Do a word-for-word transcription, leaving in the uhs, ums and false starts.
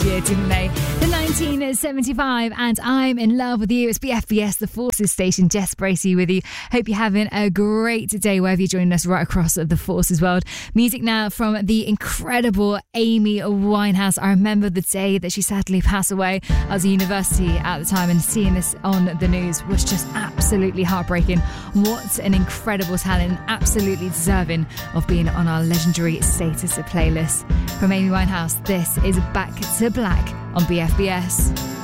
year, didn't they? The nineteen seventy-five and I'm in Love with You. It's B F B S, the Forces station. Jess Bracey with you. Hope you're having a great day wherever you're joining us right across the Forces world. Music now from the incredible Amy Winehouse. I remember the day that she sadly passed away. I was at university at the time, and seeing this on the news was just absolutely heartbreaking. What an incredible talent, absolutely deserving of being on our legendary status playlist. From Amy Winehouse, this is Back to Black on B F B S.